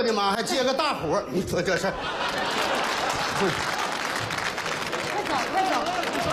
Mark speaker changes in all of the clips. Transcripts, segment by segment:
Speaker 1: 的妈，还接个大活，你说这事儿？
Speaker 2: 快走，快走！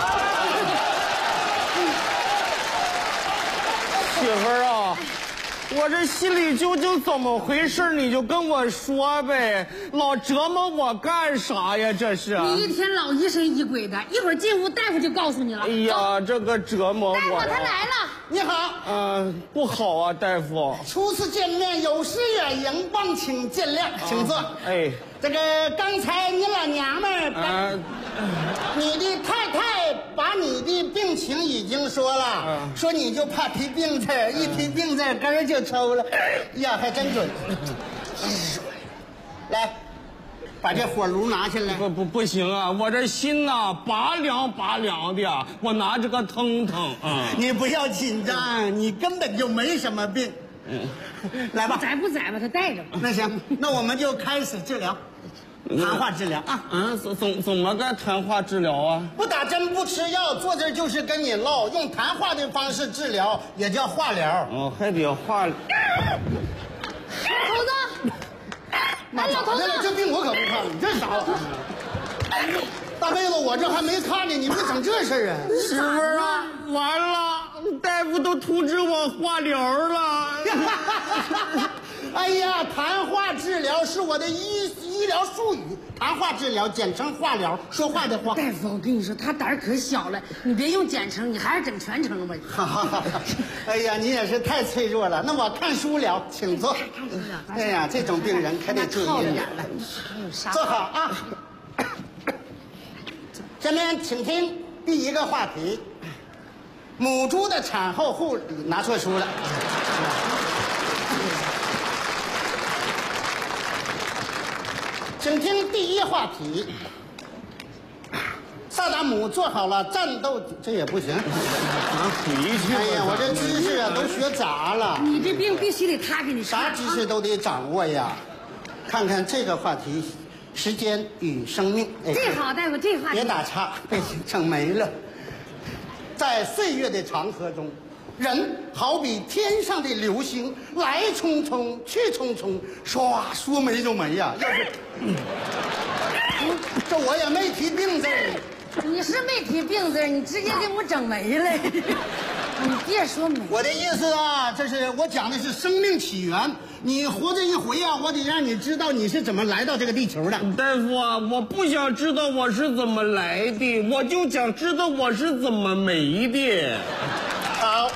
Speaker 3: 媳妇儿啊，我这心里究竟怎么回事？你就跟我说呗，老折磨我干啥呀？这是
Speaker 2: 你一天老疑神疑鬼的，一会儿进屋大夫就告诉你了。
Speaker 3: 哎呀，这个折磨我。
Speaker 2: 大夫他来了。
Speaker 1: 你好，
Speaker 3: 不好啊，大夫。
Speaker 1: 初次见面，有失远迎，望请见谅，请坐。
Speaker 3: 哎，
Speaker 1: 这个刚才你老娘们儿，你的太太把你的病情已经说了，说你就怕提病字，一提病字根儿就抽了。呀，还真准。来，把这火炉拿下来。
Speaker 3: 不行啊，我这心呐拔凉拔凉的，我拿这个腾腾啊。
Speaker 1: 你不要紧张，你根本就没什么病。来吧，
Speaker 2: 宰不宰吧，他带着吧。
Speaker 1: 那行，那我们就开始治疗，谈话治疗啊。
Speaker 3: 怎么个谈话治疗啊？
Speaker 1: 不打针不吃药，坐这儿就是跟你唠，用谈话的方式治疗，也叫化疗。
Speaker 3: 哦，还得化。
Speaker 2: 头子，
Speaker 1: 妈，
Speaker 2: 老头子，
Speaker 1: 这病我可不看，你这啥玩意儿？大妹子，我这还没看呢，你别整这事儿啊！
Speaker 3: 媳妇儿啊，完了，大夫都通知我化疗了。
Speaker 1: 哎呀，谈话治疗是我的医疗术语，谈话治疗简称化疗，说话的话。
Speaker 2: 大夫，我跟你说，他胆儿可小了，你别用简称，你还是整全称吧。
Speaker 1: 哎呀，你也是太脆弱了。那我看书聊，请坐。哎呀，这种病人可得注意了。坐好啊。下面请听第一个话题：母猪的产后护理。拿错书了。请听第一话题：萨达姆做好了战斗，这也不行。
Speaker 3: 回去。
Speaker 1: 哎呀，我这知识啊都学杂了。
Speaker 2: 你这病必须得他给你
Speaker 1: 啥知识都得掌握呀。看看这个话题，时间与生命。哎，
Speaker 2: 这好，大夫，这话
Speaker 1: 别打岔，被整没了。在岁月的长河中，人好比天上的流星，来匆匆，去匆匆，唰，说没就没呀。要是，这我也没提病字儿。
Speaker 2: 你是没提病字，你直接给我整没了。你别说没。
Speaker 1: 我的意思啊，这是我讲的是生命起源。你活这一回啊，我得让你知道你是怎么来到这个地球的。
Speaker 3: 大夫啊，我不想知道我是怎么来的，我就想知道我是怎么没的。
Speaker 1: 好，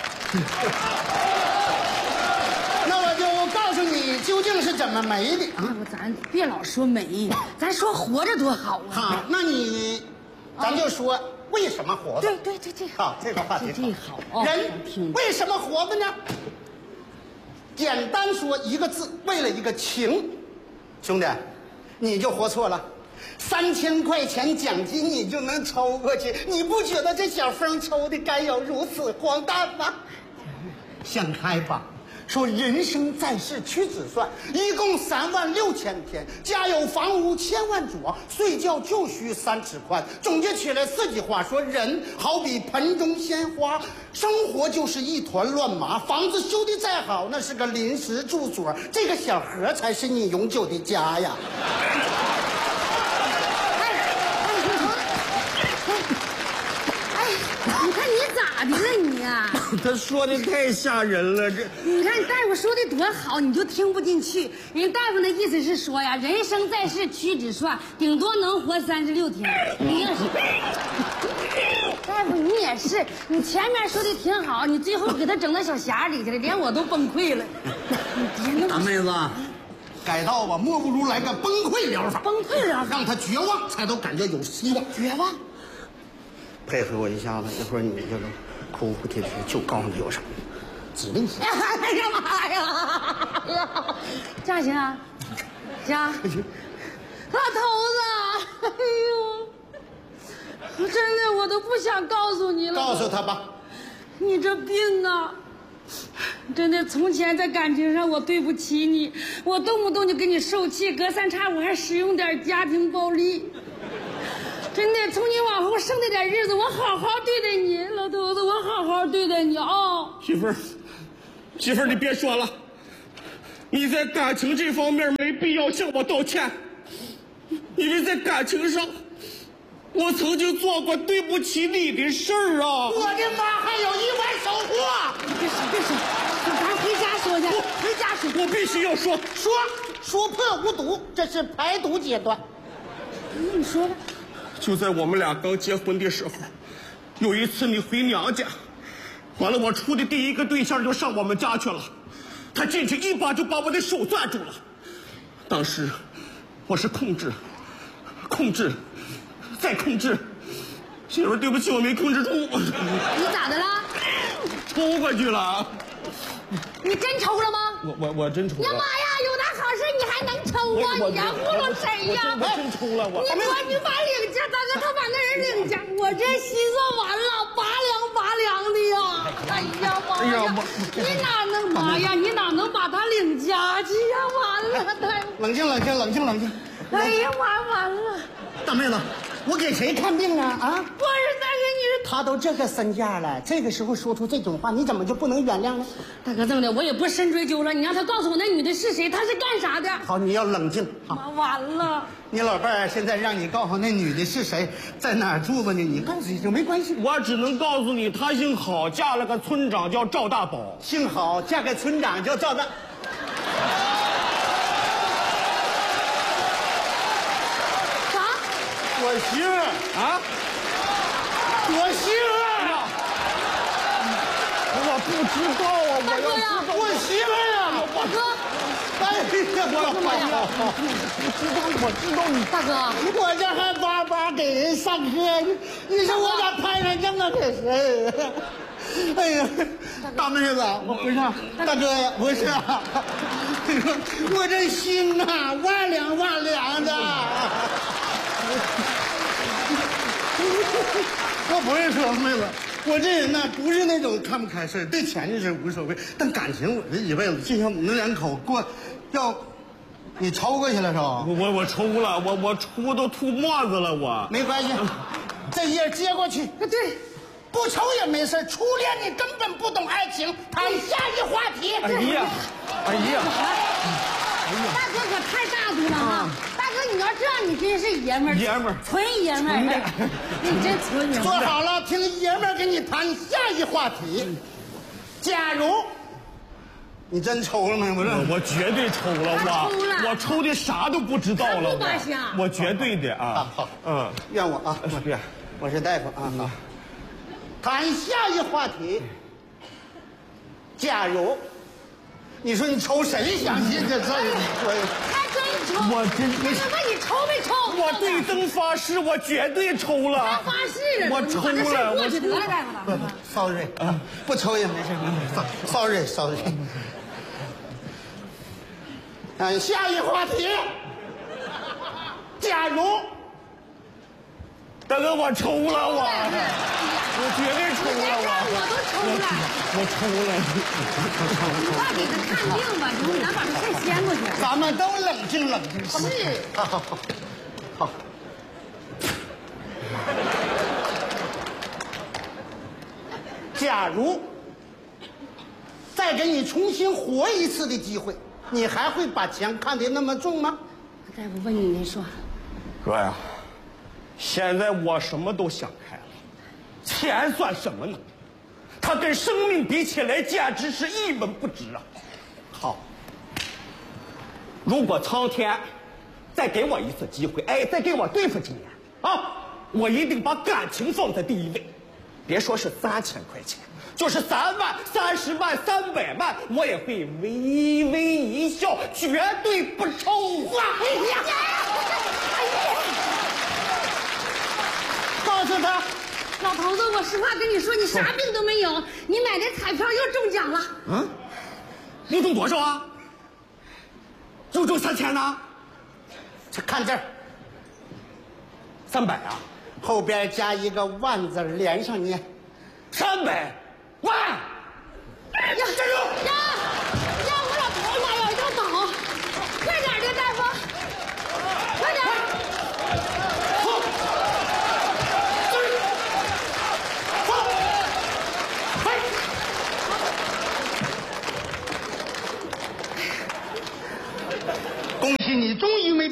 Speaker 1: 那我就告诉你究竟是怎么没的啊。
Speaker 2: 咱别老说没，咱说活着多好啊。
Speaker 1: 好，那咱就说为什么活着？
Speaker 2: 对，
Speaker 1: 好，这个话题
Speaker 2: 这好。
Speaker 1: 人为什么活着呢？简单说一个字，为了一个情。兄弟，你就活错了。3000块钱奖金你就能抽过去，你不觉得这小风抽的该有如此荒诞吗？想开吧。说人生在世屈指算，一共36000天，家有房屋1000万主，睡觉就需3尺宽。总结起来4句话，说人好比盆中鲜花，生活就是一团乱麻。房子修得再好，那是个临时住所，这个小盒才是你永久的家呀。
Speaker 2: 你看你咋的了你呀？
Speaker 3: 他说的太吓人了，这
Speaker 2: 你看大夫说的多好，你就听不进去。人大夫的意思是说呀，人生在世屈指算，顶多能活36天。你也是，大夫你也是，你前面说的挺好，你最后给他整到小匣里去了，连我都崩溃了。你别那么
Speaker 1: 大妹子，改道吧，莫不如来个崩溃疗法。
Speaker 2: 崩溃疗法，
Speaker 1: 让他绝望，才都感觉有希望。
Speaker 2: 绝望。
Speaker 1: 配合我一下子，一会儿你这个哭哭啼啼就告诉你有什么，指定是。
Speaker 2: 哎呀妈呀！这样行啊？行。老头子，哎呦，真的我都不想告诉你了。
Speaker 1: 告诉他吧。
Speaker 2: 你这病啊，真的，从前在感情上我对不起你，我动不动就跟你受气，隔三差五还使用点家庭暴力。真的，从今往后剩的点日子，我好好对待你，老头子，我好好对待你啊！
Speaker 3: 媳妇儿，你别说了， 你在感情这方面没必要向我道歉，因为在感情上，我曾经做过对不起你的事儿啊！
Speaker 1: 我的妈，还有意外收获！
Speaker 2: 别说，咱回家说去，回家说。
Speaker 3: 我必须要说，
Speaker 1: 说破无毒，这是排毒阶段。
Speaker 2: 你说吧。
Speaker 3: 就在我们俩刚结婚的时候，有一次你回娘家，完了我处的第一个对象就上我们家去了，他进去一把就把我的手攥住了。当时我是控制，再控制，媳妇对不起，我没控制住。
Speaker 2: 你咋的了？
Speaker 3: 抽过去了。
Speaker 2: 你真抽了吗？
Speaker 3: 我真抽了。
Speaker 2: 呀妈呀，有那好事你还能抽啊？你呀糊弄谁呀？
Speaker 3: 我真抽了我。
Speaker 2: 你把领家，大哥他把那人领家，我这心算完了，拔凉的呀！哎呀妈呀，你哪能把他领家去呀？完了，
Speaker 1: 冷静。
Speaker 2: 哎呀完了！
Speaker 1: 大妹子，我给谁看病啊？啊？
Speaker 2: 不是大哥，你是
Speaker 1: 他都这个身价了，这个时候说出这种话，你怎么就不能原谅呢？
Speaker 2: 大哥这么的，我也不深追究了。你让他告诉我那女的是谁，她是干啥的？
Speaker 1: 好，你要冷静。好，
Speaker 2: 妈完了。
Speaker 1: 你老伴儿现在让你告诉那女的是谁，在哪儿住吧呢？你告诉一声没关系。
Speaker 3: 我只能告诉你，她姓郝，嫁了个村长叫赵大宝。
Speaker 1: 幸好嫁给村长叫赵大。
Speaker 2: 啥？
Speaker 1: 我媳妇儿
Speaker 3: 啊！
Speaker 1: 我媳妇儿，
Speaker 3: 我不知道啊，
Speaker 2: 大哥呀，
Speaker 1: 我媳妇儿啊！
Speaker 2: 大哥。
Speaker 1: 哎呀，
Speaker 2: 我知道你大哥，
Speaker 1: 我这还巴巴给人上课，你说我咋摊上这么个事儿？哎呀，大妹子，我不是大哥呀，不是啊，我这心啊，万两的。我不是说妹子，我这人呢不是那种看不开事儿，对钱这事无所谓，但感情我这一辈子就像我们两口过，要你抽过去了是吧？
Speaker 3: 我抽了，我抽都吐沫子了，我
Speaker 1: 没关系，这页接过去。
Speaker 2: 对，
Speaker 1: 不抽也没事，初恋你根本不懂爱情，谈下一话题。
Speaker 3: 哎呀，
Speaker 2: 大哥可太大度了哈！大哥，你要这样，你真是爷们儿，纯爷们儿，你真纯爷们儿。
Speaker 1: 坐好了，听爷们儿跟你谈下一话题。假如你真抽了吗？不是，
Speaker 3: 我绝对抽了，我抽的啥都不知道了，
Speaker 2: 不扒瞎，
Speaker 3: 我绝对的啊。
Speaker 1: 好，怨我啊，我是大夫啊。好，谈下一话题。假如。你说你抽谁相信这？
Speaker 2: 还真抽！
Speaker 3: 我真
Speaker 2: 问你抽没抽？
Speaker 3: 我对灯发誓，我绝对抽了。
Speaker 2: 他发誓了，
Speaker 3: 我抽了，
Speaker 2: 过去得了，大夫。
Speaker 1: sorry 啊，不抽也没事。sorry。下一话题。假如，
Speaker 3: 大哥，我抽了，我绝对抽了，我抽了。
Speaker 2: 你快给他看病吧，咱把这事掀过去。
Speaker 1: 咱们都冷静。
Speaker 2: 是。
Speaker 1: 好。假如再给你重新活一次的机会，你还会把钱看得那么重吗？
Speaker 2: 大夫问你说。
Speaker 3: 哥呀，现在我什么都想开了，钱算什么呢？它跟生命比起来，简直是一文不值啊！好，如果苍天再给我一次机会，再给我对付几年啊，我一定把感情放在第一位。别说是3000块钱，就是3万、30万、300万，我也会微微一笑，绝对不抽啊！
Speaker 1: 告诉他，
Speaker 2: 老头子，我实话跟你说，你啥病都没有，你买的彩票又中奖了。
Speaker 3: 又中多少啊？又中3000呢？
Speaker 1: 看这儿
Speaker 3: ，300啊，
Speaker 1: 后边加一个万字连上念
Speaker 3: ，300万。
Speaker 2: 呀，加油！呀，我老头子呀，要倒，快点的大夫，快点！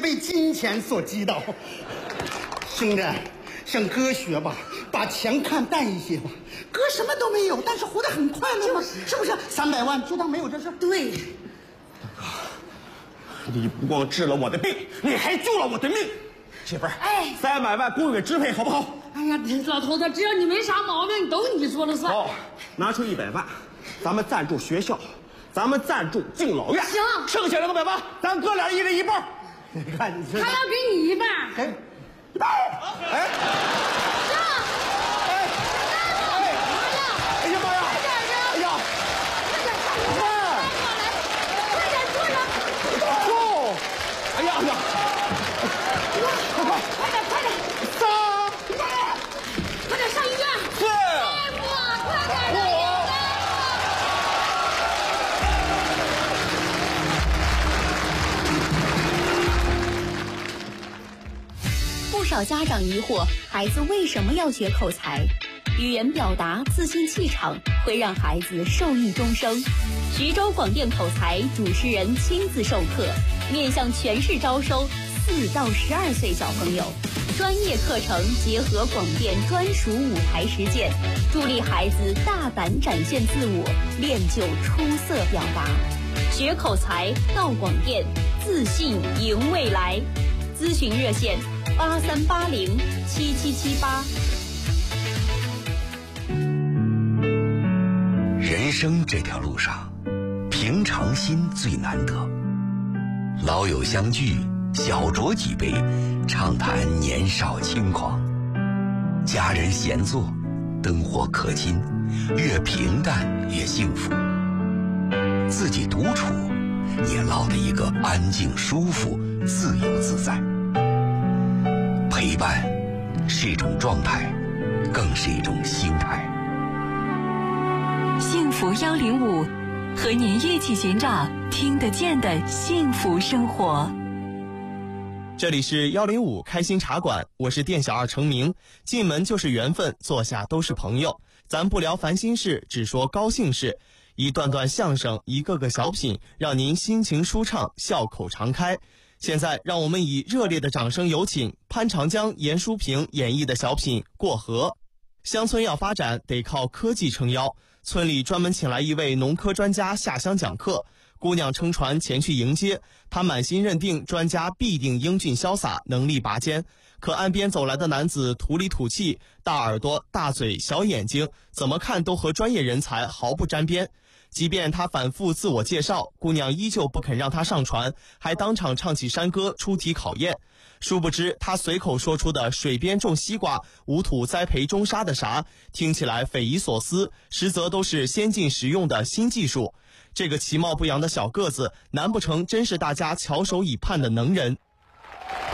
Speaker 1: 被金钱所击倒。兄弟，向哥学吧，把钱看淡一些吧。哥什么都没有，但是活得很快乐嘛，是不是？300万就当没有这事。
Speaker 2: 对。
Speaker 3: 你不光治了我的病，你还救了我的命。媳妇儿，
Speaker 2: 哎
Speaker 3: 300万公允支配，好不好？
Speaker 2: 哎呀，老头子，只要你没啥毛病，都你说了算。
Speaker 3: 好，拿出100万，咱们赞助学校，咱们赞助敬老院。
Speaker 2: 行，
Speaker 3: 剩下200万，咱哥俩1人1半。
Speaker 1: 你看你这，
Speaker 2: 他要给你1半。
Speaker 1: 哎，
Speaker 3: 哎，
Speaker 2: 上。
Speaker 3: 哎呀妈呀！哎呀，
Speaker 2: 快点坐着。
Speaker 3: 哦，哎呀呀！
Speaker 2: 快点
Speaker 3: 3，
Speaker 2: 快点上医院。
Speaker 3: 4，
Speaker 2: 大夫，快点的。
Speaker 4: 不少家长疑惑，孩子为什么要学口才？语言表达、自信气场会让孩子受益终生。徐州广电口才主持人亲自授课，面向全市招收4到12岁小朋友，专业课程结合广电专属舞台实践，助力孩子大胆展现自我，练就出色表达。学口才到广电，自信赢未来。咨询热线83807778。
Speaker 5: 人生这条路上，平常心最难得。老友相聚，小酌几杯，畅谈年少轻狂；家人闲坐，灯火可亲，越平淡越幸福。自己独处，也落得一个安静、舒服、自由自在。陪伴是一种状态，更是一种心态。
Speaker 4: 幸福105，和您一起寻找听得见的幸福生活。
Speaker 6: 这里是105开心茶馆，我是店小二程明。进门就是缘分，坐下都是朋友。咱不聊烦心事，只说高兴事。一段段相声，一个个小品，让您心情舒畅，笑口常开。现在让我们以热烈的掌声有请潘长江、严淑萍演绎的小品《过河》。乡村要发展，得靠科技撑腰。村里专门请来一位农科专家下乡讲课，姑娘撑船前去迎接，她满心认定专家必定英俊潇洒，能力拔尖。可岸边走来的男子土里土气，大耳朵、大嘴、小眼睛，怎么看都和专业人才毫不沾边。即便他反复自我介绍，姑娘依旧不肯让他上船，还当场唱起山歌出题考验。殊不知他随口说出的水边种西瓜，无土栽培中沙的啥，听起来匪夷所思，实则都是先进实用的新技术。这个其貌不扬的小个子，难不成真是大家翘首以盼的能人？